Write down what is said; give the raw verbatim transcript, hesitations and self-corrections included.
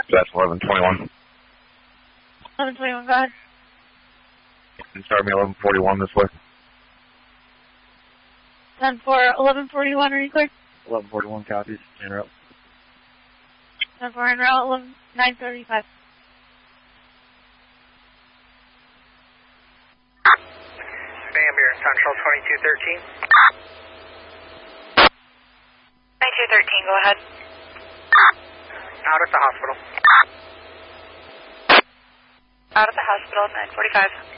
That's eleven twenty-one. eleven twenty-one, go ahead. And start me eleven forty-one this way. ten four, eleven forty-one, are you clear? eleven forty-one copies, en route. ten four, en route, eleven, nine thirty-five. Sam here, Central twenty-two thirteen. twenty-two thirteen, go ahead. Out at the hospital. Out at the hospital, nine forty-five.